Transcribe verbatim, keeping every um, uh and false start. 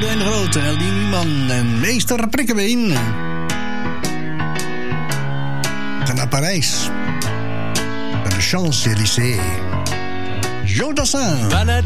oude en de grote, Eldie Man en meester Prikkebeen. We gaan naar Parijs. Naar de Champs-Élysées. Joe Dassin.